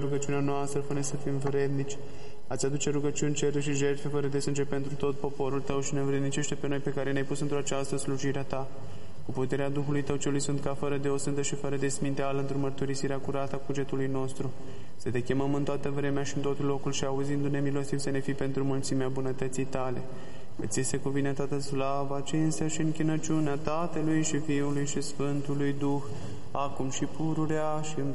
rugăciunea noastră, fă-ne să fim vrednici. Ați aduce rugăciuni, cereri și jertfe fără de sânge pentru tot poporul Tău și ne învrednicește pe noi pe care ne-ai pus într-o această slujire a Ta. Cu puterea Duhului Tău celui Sfânt, ca fără de o sântă și fără de sminteală, într-o mărturisirea curată a cugetului nostru, să Te chemăm în toată vremea și în tot locul și auzindu-ne milostiv să ne fii pentru mulțimea bunătății Tale. Că Ți se cuvine toată slava, cinstea și închinăciunea Tatălui și Fiului și Sfântului Duh, acum și pururea și în